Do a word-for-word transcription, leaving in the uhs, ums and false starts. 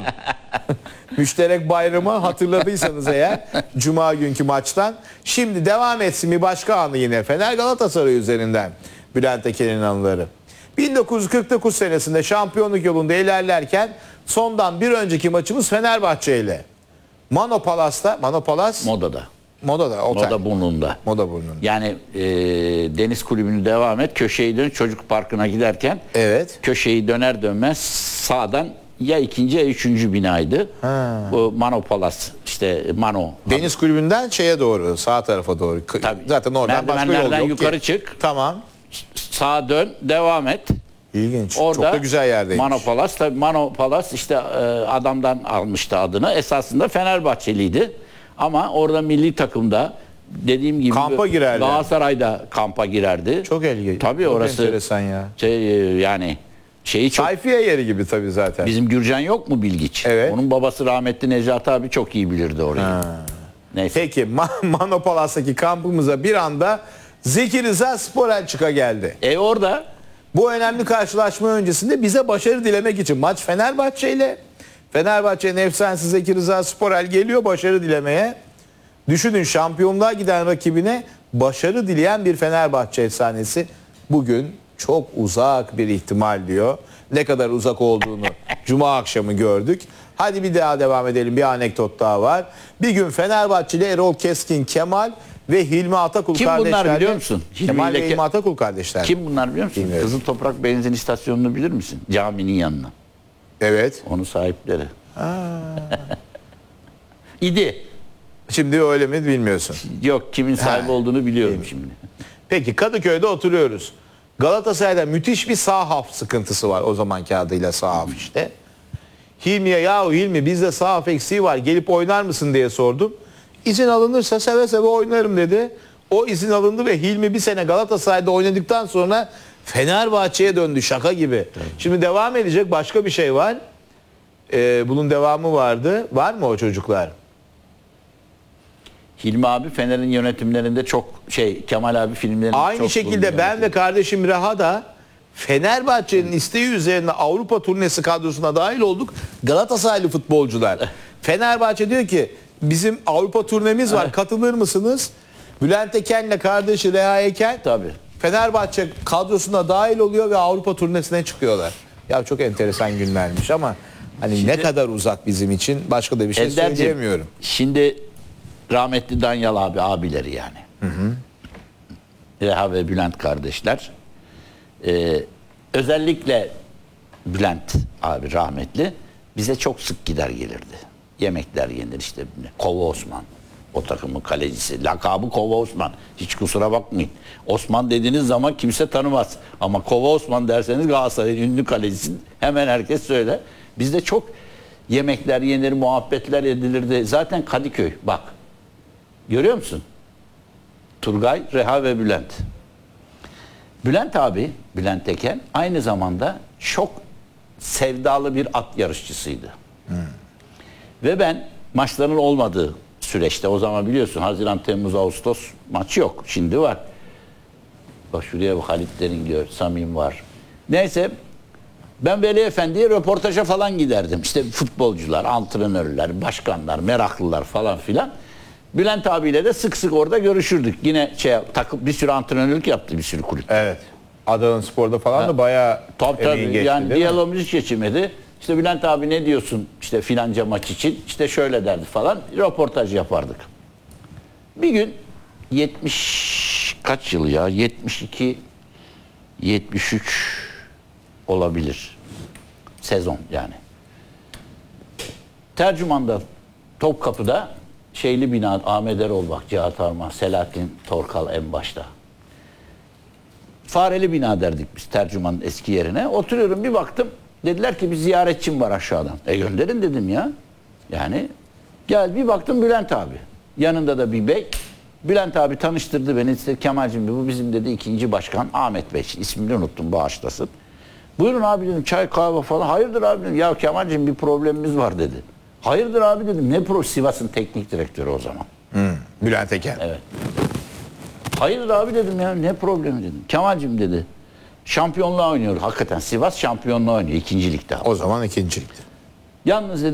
Müşterek bayramı hatırladıysanız eğer Cuma günkü maçtan. Şimdi devam etsin bir başka anı yine Fener Galatasaray üzerinden Bülent Eken'in anıları. bin dokuz yüz kırk dokuz senesinde şampiyonluk yolunda ilerlerken sondan bir önceki maçımız Fenerbahçe ile. Mano Palas'ta, Mano Palas Moda'da. Moda'da, otel. Moda burnunda. Moda burnunda. Yani e, deniz kulübünü devam et. Köşeyi dön çocuk parkına giderken. Evet. Köşeyi döner dönmez sağdan ya ikinci ya üçüncü binaydı. Ha. Bu Mano Palas işte Mano. Deniz kulübünden şeye doğru, sağ tarafa doğru. Tabii. Zaten oradan başka yol merdivenlerden yok yukarı ki. çık. Tamam. Sağa dön devam et. İlginç. Orada çok da güzel yerdeymiş. Mano Palas tabii Mano Palas işte e, adamdan almıştı adını. Esasında Fenerbahçeliydi. Ama orada milli takımda dediğim gibi Kampa girerdi. Galatasaray'da kampa girerdi. Çok ilginç. Tabii çok orası enteresan ya. Şey, e, yani şeyi çok. Sayfiye yeri gibi tabii zaten. Bizim Gürcan yok mu Bilgiç? Evet. Onun babası rahmetli Necati abi çok iyi bilirdi orayı. Ha. Neyse. Peki Ma- Mano Palas'taki kampımıza bir anda Zeki Rıza Sporelçika geldi. E orada Bu önemli karşılaşma öncesinde bize başarı dilemek için maç Fenerbahçe ile Fenerbahçe'nin efsanesi Zeki Rıza Sporel geliyor başarı dilemeye. Düşünün şampiyonluğa giden rakibine başarı dileyen bir Fenerbahçe efsanesi bugün çok uzak bir ihtimal diyor. Ne kadar uzak olduğunu Cuma akşamı gördük. Hadi bir daha devam edelim. Bir anekdot daha var. Bir gün Fenerbahçeli Erol Keskin Kemal ve Hilmi Atakul Kim kardeşler. bunlar biliyor musun? Hilmi Kemal ile ve Ke- Hilmi Atakul kardeşler. kim bunlar biliyor musun? Bilmiyorum. Kızıl Toprak benzin istasyonunu bilir misin? Caminin yanına. Evet. Onun sahipleri. İdi. Şimdi öyle mi bilmiyorsun. Yok kimin sahibi Ha, olduğunu biliyorum şimdi. Peki Kadıköy'de oturuyoruz. Galatasaray'da müthiş bir sağ haf sıkıntısı var. O zamanki adıyla sağ haf işte. Hilmi'ye yahu Hilmi bizde sağ haf eksiği var gelip oynar mısın diye sordum. İzin alınırsa seve seve oynarım dedi. O izin alındı ve Hilmi bir sene Galatasaray'da oynadıktan sonra Fenerbahçe'ye döndü şaka gibi. Tabii. Şimdi devam edecek başka bir şey var. Ee, bunun devamı vardı. Var mı o çocuklar? Hilmi abi Fener'in yönetimlerinde çok şey Kemal abi filmlerinde Aynı çok şekilde bulunuyor. ben ve kardeşim Reha da Fenerbahçe'nin isteği üzerine Avrupa turnesi kadrosuna dahil olduk. Galatasaraylı futbolcular. Fenerbahçe diyor ki bizim Avrupa turnemiz var katılır mısınız? Bülent Eken'le kardeşi Reha Eken Tabii. Fenerbahçe kadrosuna dahil oluyor ve Avrupa turnesine çıkıyorlar. Ya çok enteresan günlermiş ama hani Şimdi, ne kadar uzak bizim için başka da bir şey Ender'cim, söyleyemiyorum. Şimdi rahmetli Danyal abi abileri yani. Hı hı. Reha ve Bülent kardeşler. Ee, özellikle Bülent abi rahmetli bize çok sık gider gelirdi. Yemekler yenir işte. Kova Osman. O takımın kalecisi. Lakabı Kova Osman. Hiç kusura bakmayın. Osman dediğiniz zaman kimse tanımaz. Ama Kova Osman derseniz Galatasaray'ın ünlü kalecisi hemen herkes söyler. Bizde çok yemekler yenir, muhabbetler edilirdi. Zaten Kadıköy bak. Görüyor musun? Turgay, Reha ve Bülent. Bülent abi, Bülent Eken aynı zamanda çok sevdalı bir at yarışçısıydı. Hmm. Ve ben maçların olmadığı süreçte o zaman biliyorsun Haziran, Temmuz, Ağustos maç yok. Şimdi var. Bak şuraya bak Halit Deringiyor, Samim var. Neyse ben Veli Efendi'ye röportaja falan giderdim. İşte futbolcular, antrenörler, başkanlar, meraklılar falan filan. Bülent abiyle de sık sık orada görüşürdük. Yine şey takım bir sürü antrenörlük yaptı bir sürü kulüp. Evet. Adana Spor'da falan ha. da bayağı tabii, emeği tabii. geçti Yani değil diyalogumuz hiç geçmedi. İşte Bülent abi ne diyorsun işte filanca maç için işte şöyle derdi falan röportaj yapardık. Bir gün yetmiş kaç yıl ya yetmiş iki yetmiş üç olabilir sezon yani. Tercüman'da Topkapı'da şeyli bina Ahmet Erol bak Cihat Arman, Selahattin Torkal en başta. Fareli bina derdik biz tercümanın eski yerine. Oturuyorum bir baktım. Dediler ki bir ziyaretçim var aşağıdan. E gönderin dedim ya. Yani gel bir baktım Bülent abi. Yanında da bir bey. Bülent abi tanıştırdı beni. İşte Kemal'cim bu bizim dedi ikinci başkan Ahmet Bey. İsmini unuttum bağışlasın. Buyurun abi dedim çay kahve falan. Hayırdır abi dedim. Ya Kemal'cim bir problemimiz var dedi. Hayırdır abi dedim. Ne pro Sivas'ın teknik direktörü o zaman. Hmm, Bülent Eken. Evet. Hayırdır abi dedim ya ne problemi dedim. Kemal'cim dedi. Şampiyonluğa oynuyor. Hakikaten Sivas şampiyonluğa oynuyor. İkinci ligde. O zaman ikinci ligde. Yalnız dedi